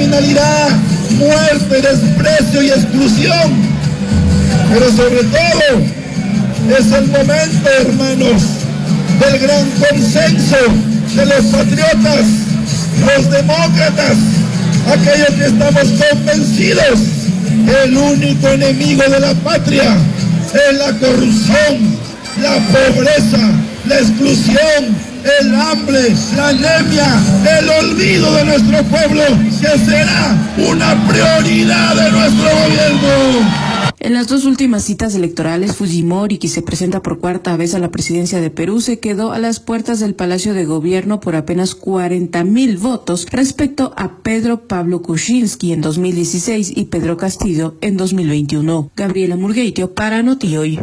criminalidad, muerte, desprecio y exclusión. Pero sobre todo, es el momento, hermanos, del gran consenso de los patriotas, los demócratas, aquellos que estamos convencidos que el único enemigo de la patria es la corrupción, la pobreza, la exclusión, el hambre, la anemia, el olvido de nuestro pueblo, que será una prioridad de nuestro gobierno. En las dos últimas citas electorales, Fujimori, que se presenta por cuarta vez a la presidencia de Perú, se quedó a las puertas del Palacio de Gobierno por apenas 40.000 votos respecto a Pedro Pablo Kuczynski en 2016 y Pedro Castillo en 2021. Gabriela Murgueitio para Notihoy.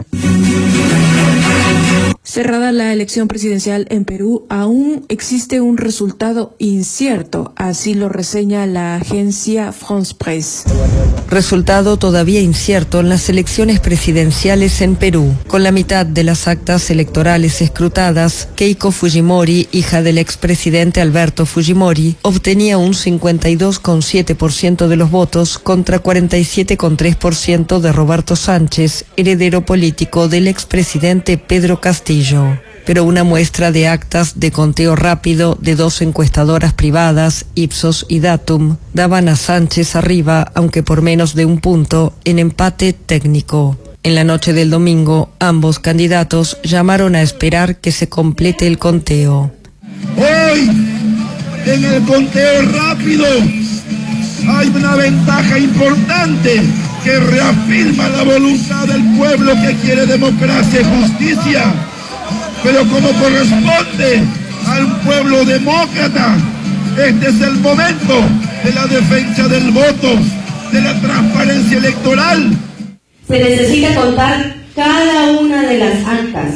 Cerrada la elección presidencial en Perú, aún existe un resultado incierto, así lo reseña la agencia France Presse. Resultado todavía incierto en las elecciones presidenciales en Perú. Con la mitad de las actas electorales escrutadas, Keiko Fujimori, hija del expresidente Alberto Fujimori, obtenía un 52,7% de los votos contra 47,3% de Roberto Sánchez, heredero político del expresidente Pedro Castillo. Pero una muestra de actas de conteo rápido de dos encuestadoras privadas, Ipsos y Datum, daban a Sánchez arriba, aunque por menos de un punto, en empate técnico. En la noche del domingo, ambos candidatos llamaron a esperar que se complete el conteo. Hoy, en el conteo rápido, hay una ventaja importante que reafirma la voluntad del pueblo que quiere democracia y justicia. Pero como corresponde a un pueblo demócrata, este es el momento de la defensa del voto, de la transparencia electoral. Se necesita contar cada una de las actas.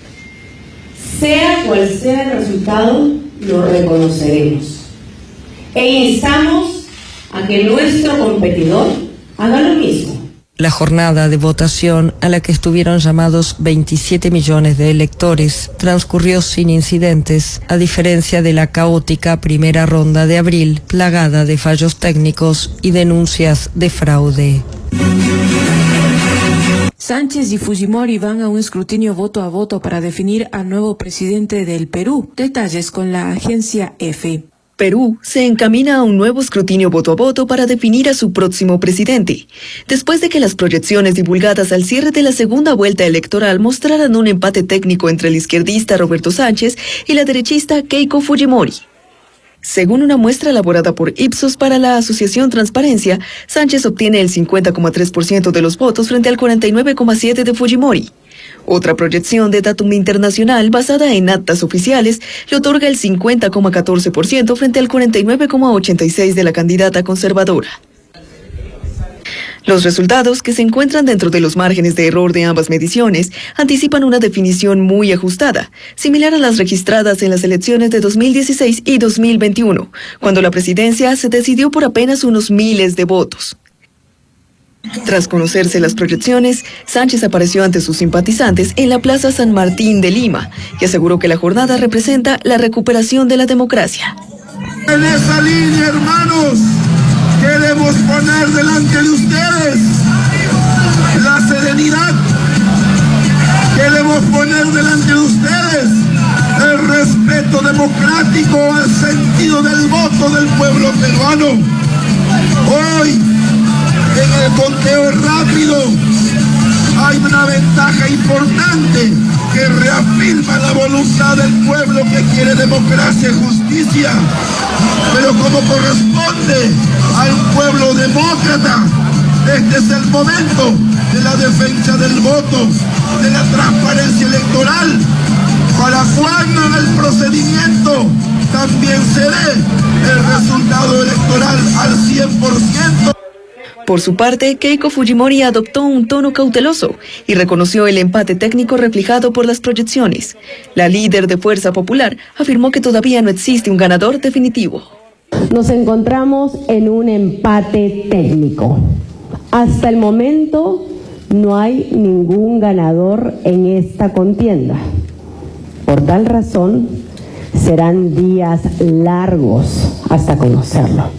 Sea cual sea el resultado, lo reconoceremos. E instamos a que nuestro competidor haga lo mismo. La jornada de votación, a la que estuvieron llamados 27 millones de electores, transcurrió sin incidentes, a diferencia de la caótica primera ronda de abril, plagada de fallos técnicos y denuncias de fraude. Sánchez y Fujimori van a un escrutinio voto a voto para definir al nuevo presidente del Perú. Detalles con la agencia EFE. Perú se encamina a un nuevo escrutinio voto a voto para definir a su próximo presidente, después de que las proyecciones divulgadas al cierre de la segunda vuelta electoral mostraran un empate técnico entre el izquierdista Roberto Sánchez y la derechista Keiko Fujimori. Según una muestra elaborada por Ipsos para la Asociación Transparencia, Sánchez obtiene el 50,3% de los votos frente al 49,7% de Fujimori. Otra proyección de Datum Internacional basada en actas oficiales le otorga el 50,14% frente al 49,86% de la candidata conservadora. Los resultados, que se encuentran dentro de los márgenes de error de ambas mediciones, anticipan una definición muy ajustada, similar a las registradas en las elecciones de 2016 y 2021, cuando la presidencia se decidió por apenas unos miles de votos. Tras conocerse las proyecciones, Sánchez apareció ante sus simpatizantes en la Plaza San Martín de Lima y aseguró que la jornada representa la recuperación de la democracia. En esa línea, hermanos, queremos poner delante de ustedes la serenidad, queremos poner delante de ustedes el respeto democrático al sentido del voto del pueblo peruano. Hoy, en el conteo rápido, hay una ventaja importante que reafirma la voluntad del pueblo que quiere democracia y justicia. Pero como corresponde a un pueblo demócrata, este es el momento de la defensa del voto, de la transparencia electoral, para cuando en el procedimiento también se dé el resultado electoral al 100%. Por su parte, Keiko Fujimori adoptó un tono cauteloso y reconoció el empate técnico reflejado por las proyecciones. La líder de Fuerza Popular afirmó que todavía no existe un ganador definitivo. Nos encontramos en un empate técnico. Hasta el momento no hay ningún ganador en esta contienda. Por tal razón, serán días largos hasta conocerlo.